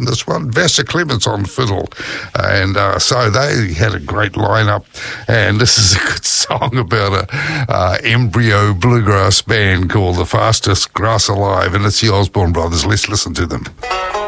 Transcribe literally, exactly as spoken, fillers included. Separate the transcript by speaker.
Speaker 1: in this one. Vassar Clements on fiddle. And uh, so they had a great lineup. And this is a good song about a uh, embryo bluegrass band called The Fastest Grass Alive. And it's the Osborne Brothers. Let's listen to them.